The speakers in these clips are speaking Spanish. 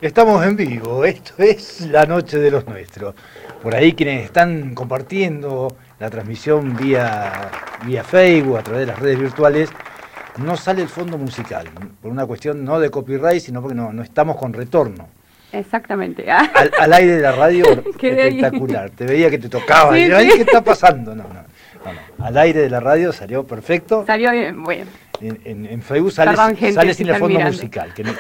Estamos en vivo, esto es La Noche de los Nuestros. Por ahí quienes están compartiendo la transmisión vía Facebook, a través de las redes virtuales, no sale el fondo musical, por una cuestión no de copyright, sino porque no estamos con retorno. Exactamente. Al aire de la radio, espectacular. Te veía que te tocaba. Sí, Ay, sí. ¿qué está pasando? No. Al aire de la radio salió perfecto. Salió bien, bueno. En Facebook sale sin el fondo musical. Que no,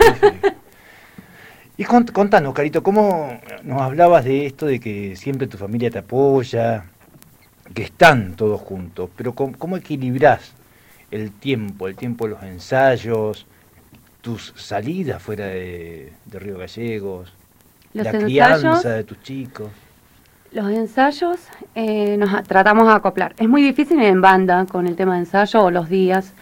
y contanos, Carito, ¿cómo nos hablabas de esto de que siempre tu familia te apoya, que están todos juntos, pero cómo equilibrás el tiempo de los ensayos, tus salidas fuera de Río Gallegos, la crianza de tus chicos? Los ensayos nos tratamos de acoplar. Es muy difícil en banda con el tema de ensayo o los días,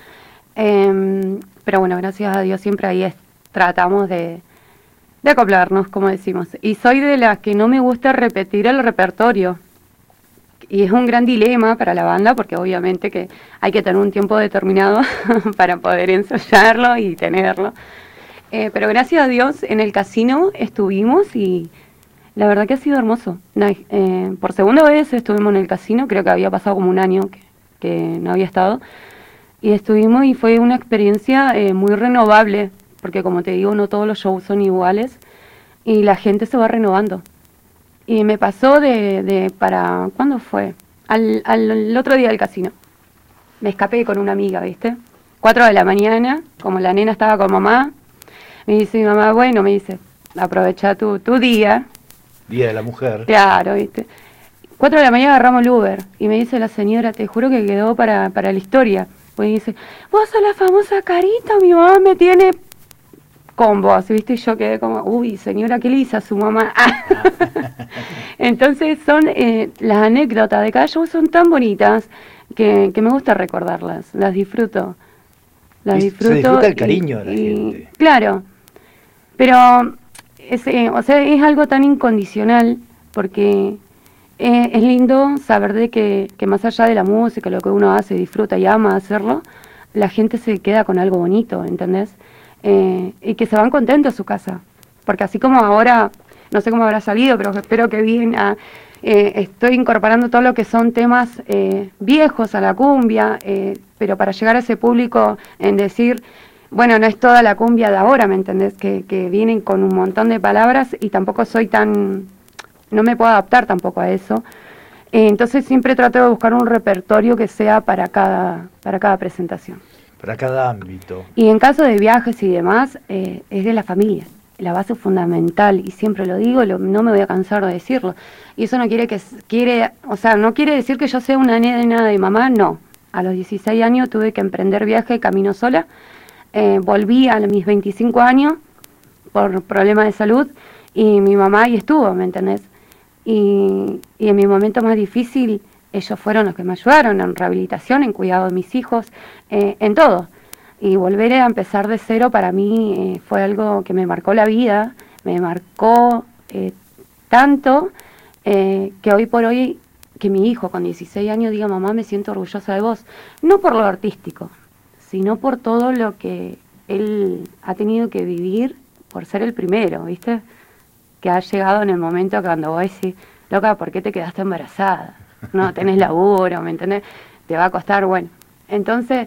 pero bueno, gracias a Dios siempre ahí tratamos de acoplarnos, como decimos. Y soy de las que no me gusta repetir el repertorio. Y es un gran dilema para la banda, porque obviamente que hay que tener un tiempo determinado para poder ensayarlo y tenerlo. Pero gracias a Dios en el casino estuvimos y la verdad que ha sido hermoso. Por segunda vez estuvimos en el casino, creo que había pasado como un año que no había estado. Y estuvimos y fue una experiencia muy renovable, porque como te digo, no todos los shows son iguales y la gente se va renovando. Y me pasó para, ¿cuándo fue? Al otro día del casino. Me escapé con una amiga, ¿viste? 4 de la mañana, como la nena estaba con mamá, me dice mi mamá, bueno, me dice, aprovecha tu día. Día de la Mujer. Claro, ¿viste? 4 de la mañana agarramos el Uber y me dice la señora, te juro que quedó para la historia. Pues dice, vos sos la famosa Carita, mi mamá me tiene con vos, ¿viste? Y yo quedé como, uy, señora, ¿qué le hizo a su mamá? Entonces son las anécdotas de cada show son tan bonitas que me gusta recordarlas, las disfruto. Se disfruta el cariño de la gente. Claro, pero es algo tan incondicional porque es lindo saber de que más allá de la música, lo que uno hace, disfruta y ama hacerlo, la gente se queda con algo bonito, ¿entendés? Y que se van contentos a su casa, porque así como ahora, no sé cómo habrá salido, pero espero que bien, estoy incorporando todo lo que son temas viejos a la cumbia, pero para llegar a ese público en decir, bueno, no es toda la cumbia de ahora, ¿me entendés? Que vienen con un montón de palabras y tampoco no me puedo adaptar tampoco a eso. Entonces siempre trato de buscar un repertorio que sea para cada presentación. Para cada ámbito. Y en caso de viajes y demás, es de la familia, la base fundamental, y siempre lo digo, no me voy a cansar de decirlo. Y eso no no quiere decir que yo sea una nena de mamá, no. A los 16 años tuve que emprender viaje camino sola, volví a mis 25 años por problemas de salud, y mi mamá ahí estuvo, ¿me entendés? Y en mi momento más difícil, ellos fueron los que me ayudaron en rehabilitación, en cuidado de mis hijos, en todo. Y volver a empezar de cero para mí fue algo que me marcó la vida, me marcó tanto que hoy por hoy, que mi hijo con 16 años diga, mamá, me siento orgullosa de vos. No por lo artístico, sino por todo lo que él ha tenido que vivir por ser el primero, ¿viste? Que ha llegado en el momento cuando vos decís, loca, ¿por qué te quedaste embarazada? No, tenés laburo, ¿me entendés? Te va a costar, bueno. Entonces,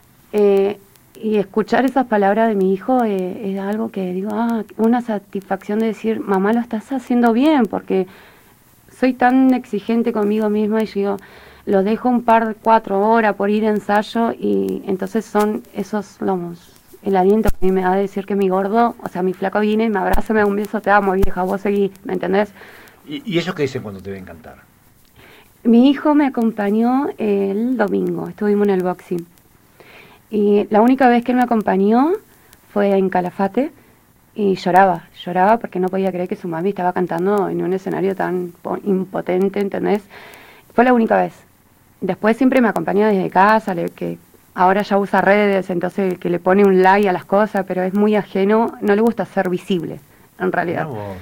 y escuchar esas palabras de mi hijo es algo que digo, una satisfacción de decir, mamá, lo estás haciendo bien, porque soy tan exigente conmigo misma y yo digo, lo dejo 4 horas por ir a ensayo y entonces son esos el aliento que a mí me da de decir que mi gordo, o sea, mi flaco viene, me abraza, me da un beso, te amo, vieja, vos seguís, ¿me entendés? ¿Y ellos qué dicen cuando te ven cantar? Mi hijo me acompañó el domingo, estuvimos en el boxing. Y la única vez que él me acompañó fue en Calafate y lloraba porque no podía creer que su mami estaba cantando en un escenario tan impotente, ¿entendés? Fue la única vez. Después siempre me acompañó desde casa, que ahora ya usa redes, entonces que le pone un like a las cosas, pero es muy ajeno, no le gusta ser visible, en realidad. No.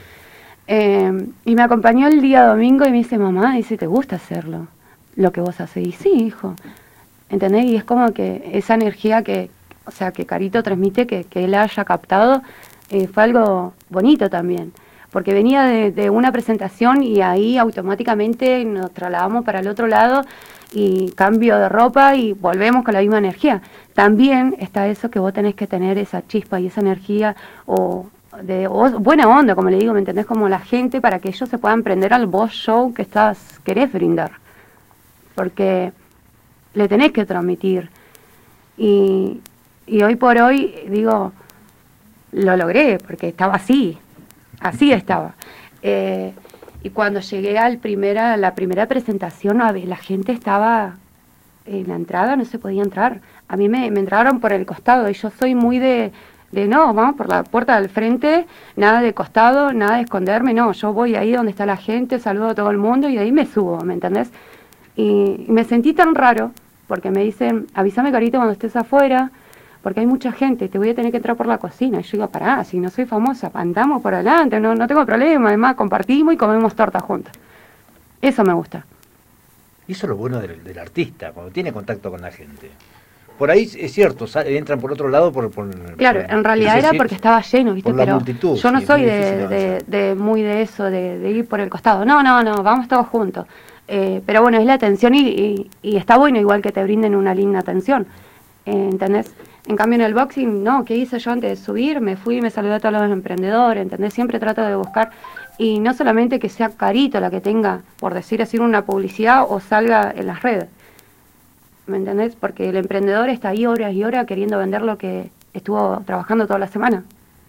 Y me acompañó el día domingo y me dice, mamá, dice, ¿te gusta hacerlo? Lo que vos haces. Y sí, hijo. ¿Entendés? Y es como que esa energía que Carito transmite, que él haya captado, fue algo bonito también, porque venía de una presentación y ahí automáticamente nos trasladamos para el otro lado y cambio de ropa y volvemos con la misma energía. También está eso que vos tenés que tener esa chispa y esa energía o buena onda, como le digo, ¿me entendés? Como la gente para que ellos se puedan prender al vos show que querés brindar. Porque le tenés que transmitir. Y hoy por hoy, digo, lo logré, porque estaba así estaba. Y cuando llegué a la primera presentación, la gente estaba en la entrada, no se podía entrar. A mí me entraron por el costado y yo soy muy de no, vamos por la puerta del frente, nada de costado, nada de esconderme, no, yo voy ahí donde está la gente, saludo a todo el mundo y de ahí me subo, ¿me entendés? Y me sentí tan raro, porque me dicen, avísame Carito cuando estés afuera, porque hay mucha gente, te voy a tener que entrar por la cocina. Y yo digo, pará, si no soy famosa, andamos por adelante, no tengo problema, además compartimos y comemos torta juntas. Eso me gusta. Y eso es lo bueno del artista, cuando tiene contacto con la gente. Por ahí es cierto, entran por otro lado claro, en realidad era porque estaba lleno, ¿viste? Pero multitud, yo no soy muy de eso, de ir por el costado. No, vamos todos juntos. Pero bueno, es la atención y está bueno igual que te brinden una linda atención. ¿Entendés? En cambio en el boxing, no, ¿qué hice yo antes de subir? Me fui y me saludé a todos los emprendedores, ¿entendés? Siempre trato de buscar, y no solamente que sea Carito la que tenga, por decir así, una publicidad o salga en las redes, ¿me entendés? Porque el emprendedor está ahí horas y horas queriendo vender lo que estuvo trabajando toda la semana.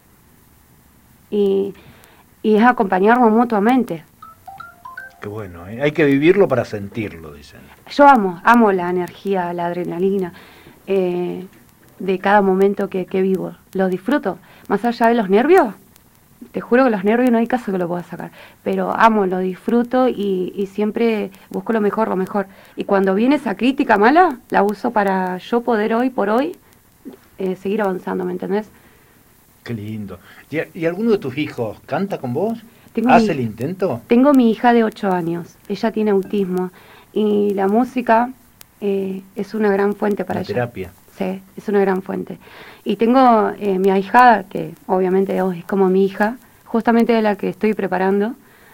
Y es acompañarnos mutuamente. Qué bueno, ¿eh? Hay que vivirlo para sentirlo, dicen. Yo amo la energía, la adrenalina, de cada momento que vivo. Lo disfruto. Más allá de los nervios, te juro que los nervios no hay caso que lo pueda sacar. Pero amo, lo disfruto y siempre busco lo mejor. Y cuando viene esa crítica mala, la uso para yo poder hoy por hoy seguir avanzando, ¿me entendés? Qué lindo. ¿Y alguno de tus hijos canta con vos? ¿Hace el intento? Tengo mi hija de 8 años. Ella tiene autismo. Y la música es una gran fuente para ella. Terapia. Sí, es una gran fuente. Y tengo mi ahijada, que obviamente es como mi hija, justamente de la que estoy preparando.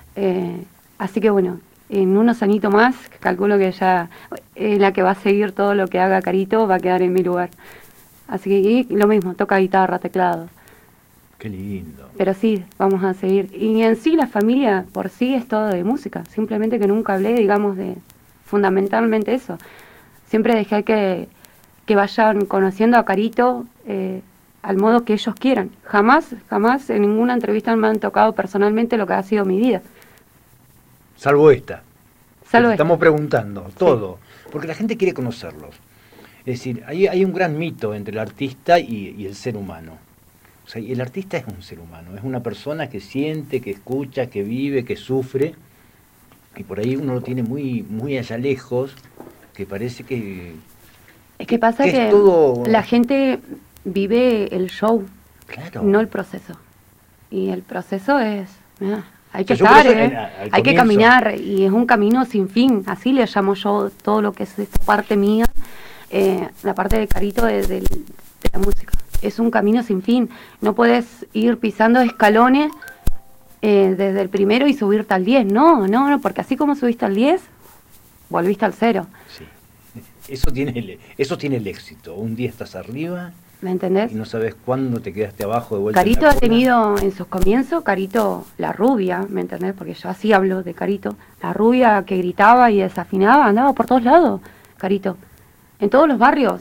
Así que bueno, en unos añitos más, calculo que ya la que va a seguir todo lo que haga Carito va a quedar en mi lugar. Así que y lo mismo, toca guitarra, teclado. Qué lindo. Pero sí, vamos a seguir. Y en sí la familia por sí es todo de música. Simplemente que nunca hablé, digamos, de fundamentalmente eso. Siempre dejé que vayan conociendo a Carito al modo que ellos quieran. Jamás en ninguna entrevista me han tocado personalmente lo que ha sido mi vida. Salvo esta. Estamos preguntando todo, sí. Porque la gente quiere conocerlos. Es decir, hay un gran mito entre el artista y el ser humano. O sea, el artista es un ser humano, es una persona que siente, que escucha, que vive, que sufre, y por ahí uno lo tiene muy allá lejos, que parece que... Es que pasa que todo... la gente vive el show, claro, no el proceso. Y el proceso es... hay que estar, hay que caminar, y es un camino sin fin. Así le llamo yo todo lo que es esta parte mía, la parte de Carito de la música. Es un camino sin fin. No puedes ir pisando escalones desde el primero y subirte al 10. No, porque así como subiste al 10, volviste al 0. Sí. Eso tiene el éxito. Un día estás arriba, ¿me entendés? Y no sabes cuándo te quedaste abajo de vuelta. Carito ha tenido en sus comienzos, Carito, la rubia, ¿me entendés? Porque yo así hablo de Carito. La rubia que gritaba y desafinaba, andaba por todos lados, Carito. En todos los barrios,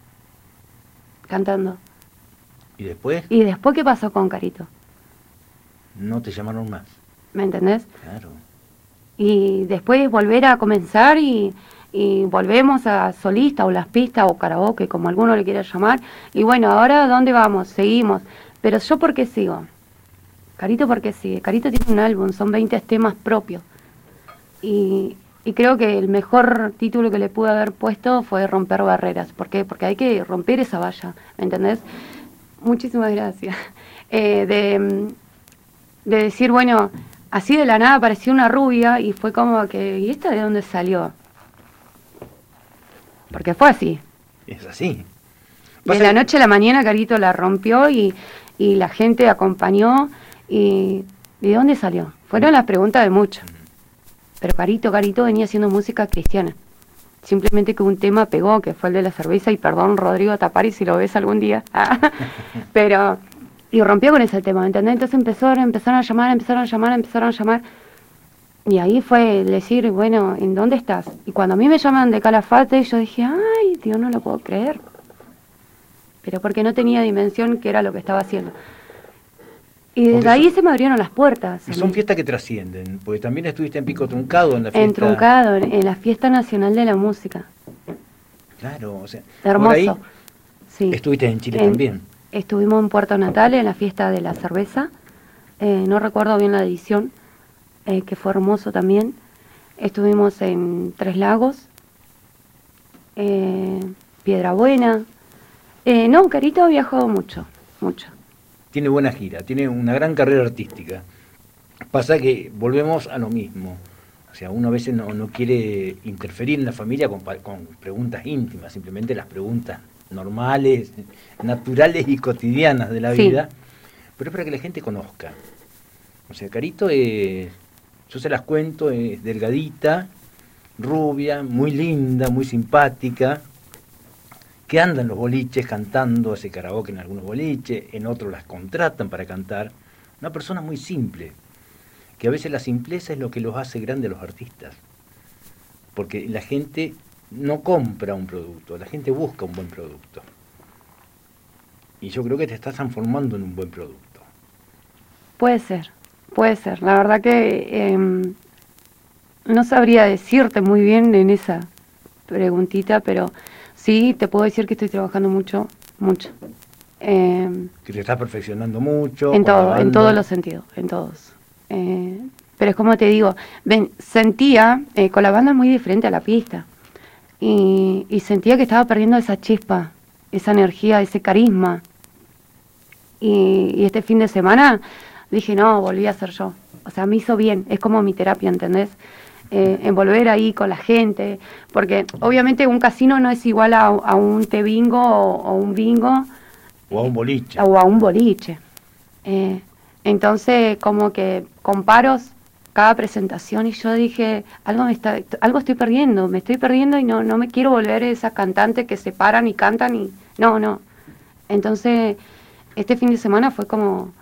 cantando. ¿Y después? ¿Y después qué pasó con Carito? No te llamaron más. ¿Me entendés? Claro. Y después volver a comenzar y volvemos a solista o las pistas o karaoke, como alguno le quiera llamar. Y bueno, ahora ¿dónde vamos? Seguimos. Pero yo ¿por qué sigo? Carito ¿por qué sigue? Carito tiene un álbum, son 20 temas propios. Y creo que el mejor título que le pude haber puesto fue Romper Barreras. ¿Por qué? Porque hay que romper esa valla, ¿me entendés? Muchísimas gracias. De decir, bueno, así de la nada apareció una rubia y fue como que, ¿y esta de dónde salió? Porque fue así. Es así. De la noche a la mañana Carito la rompió y y la gente acompañó. ¿Y de dónde salió? Fueron las preguntas de muchos. Pero Carito venía haciendo música cristiana. Simplemente que un tema pegó, que fue el de la cerveza, y perdón, Rodrigo Tapari, si lo ves algún día. Pero, y rompió con ese tema, ¿entendés? Entonces empezaron a llamar. Y ahí fue decir, bueno, ¿en dónde estás? Y cuando a mí me llaman de Calafate, yo dije, ay, Dios, no lo puedo creer. Pero porque no tenía dimensión que era lo que estaba haciendo. Y desde ahí se me abrieron las puertas. Y son fiestas que trascienden, porque también estuviste en Pico Truncado en la fiesta. En Truncado, en la Fiesta Nacional de la Música. Claro, o sea, hermoso. Por ahí sí. Estuviste en Chile también. Estuvimos en Puerto Natales, en la fiesta de la cerveza. No recuerdo bien la edición, que fue hermoso también. Estuvimos en Tres Lagos, Piedrabuena. No, Carito ha viajado mucho. Tiene buena gira, tiene una gran carrera artística. Pasa que volvemos a lo mismo. O sea, uno a veces no quiere interferir en la familia con preguntas íntimas, simplemente las preguntas normales, naturales y cotidianas de la vida, pero es para que la gente conozca. O sea, Carito yo se las cuento, es delgadita, rubia, muy linda, muy simpática, que anda en los boliches cantando, hace karaoke en algunos boliches, en otros las contratan para cantar. Una persona muy simple, que a veces la simpleza es lo que los hace grandes a los artistas. Porque la gente no compra un producto, la gente busca un buen producto. Y yo creo que te estás transformando en un buen producto. Puede ser. La verdad que no sabría decirte muy bien en esa preguntita, pero sí te puedo decir que estoy trabajando mucho. Que te estás perfeccionando mucho. En todos los sentidos, en todos. Pero es como te digo, sentía, con la banda es muy diferente a la pista, y sentía que estaba perdiendo esa chispa, esa energía, ese carisma. Y este fin de semana dije, no, volví a ser yo. O sea, me hizo bien, es como mi terapia, ¿entendés? En volver ahí con la gente, porque obviamente un casino no es igual a un té bingo o un bingo. O a un boliche. O a un boliche. Entonces, como que comparo cada presentación y yo dije, algo estoy perdiendo, me estoy perdiendo y no me quiero volver esas cantantes que se paran y cantan y... No. Entonces, este fin de semana fue como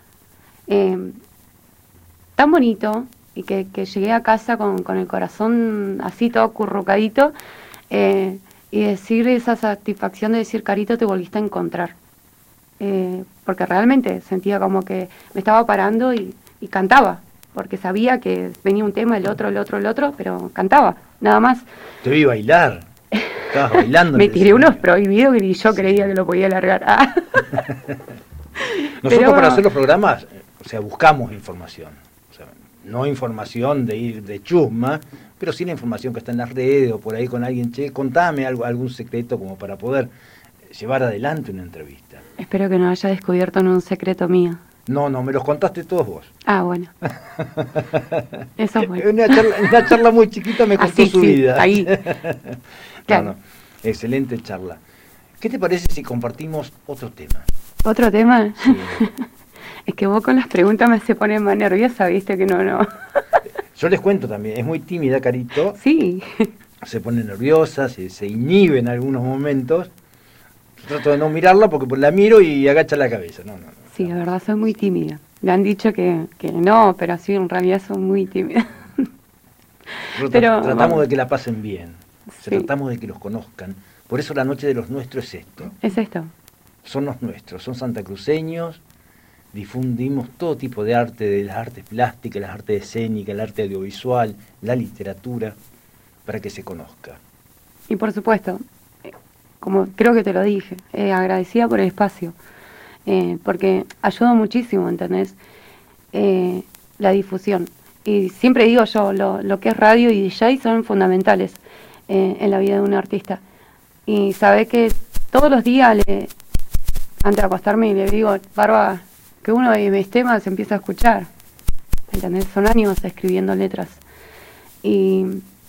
tan bonito y que llegué a casa con el corazón así todo acurrucadito y decir esa satisfacción de decir, Carito, te volviste a encontrar. Porque realmente sentía como que me estaba parando y cantaba, porque sabía que venía un tema, el otro, pero cantaba, nada más. Te vi bailar, estabas bailando. Me tiré unos prohibidos que ni yo creía que lo podía largar. Nosotros para hacer los programas, o sea, buscamos información, o sea, no información de ir de chusma, pero sí la información que está en las redes o por ahí con alguien, contame algún secreto como para poder llevar adelante una entrevista. Espero que no haya descubierto un secreto mío. No, me los contaste todos vos. Ah, bueno. Eso es bueno. Una charla muy chiquita me contó su vida. Ahí. Claro. Excelente charla. ¿Qué te parece si compartimos otro tema? ¿Otro tema? Sí. Es que vos con las preguntas me se ponen más nerviosa, viste que no. Yo les cuento también, es muy tímida, Carito. Sí. Se pone nerviosa, se inhibe en algunos momentos. Trato de no mirarla porque la miro y agacha la cabeza. No. Sí, la verdad soy muy tímida. Me han dicho que no, pero sí, en realidad soy muy tímida. Pero tratamos de que la pasen bien. Sí. Tratamos de que los conozcan. Por eso la Noche de los Nuestros es esto. Es esto. Son los nuestros, son santacruceños. Difundimos todo tipo de arte, de las artes plásticas, las artes escénicas, el arte audiovisual, la literatura, para que se conozca. Y por supuesto, como creo que te lo dije, agradecida por el espacio, porque ayuda muchísimo, ¿entendés? La difusión. Y siempre digo yo, lo que es radio y DJ son fundamentales en la vida de un artista. Y sabe que todos los días, antes de acostarme, le digo, Barba, que uno de mis temas se empieza a escuchar, ¿entendés? Son años escribiendo letras. Y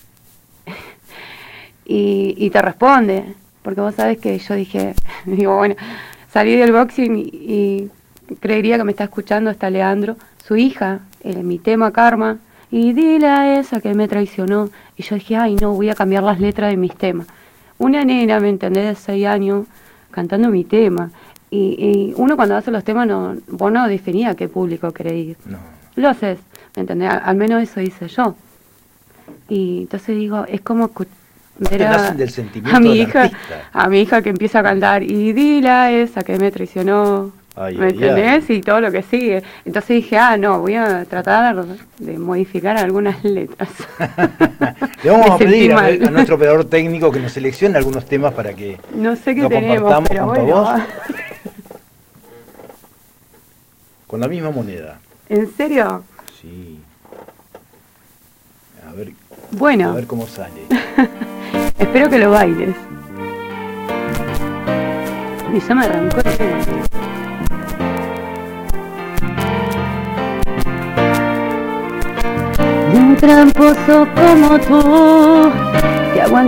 te responde, porque vos sabés que yo digo, bueno, salí del boxing y creería que me está escuchando, está Leandro, su hija, mi tema Karma, y dile a esa que me traicionó. Y yo dije, ay no, voy a cambiar las letras de mis temas. Una nena, ¿me entendés?, de 6 años, cantando mi tema. Y uno cuando hace los temas, vos no definía a qué público querés ir. No. Lo haces, ¿me entendés? Al menos eso hice yo. Y entonces digo, es como ver del sentimiento a mi hija que empieza a cantar, y dile a esa que me traicionó. ¿Me entendés? Y todo lo que sigue. Entonces dije, no, voy a tratar de modificar algunas letras. Le vamos a pedir a nuestro operador técnico que nos seleccione algunos temas para que no sé qué tenemos, pero bueno. Con la misma moneda. ¿En serio? Sí. A ver cómo sale. Espero que lo bailes. Y ya me arrancó el tema. Un tramposo como tú, que aguanta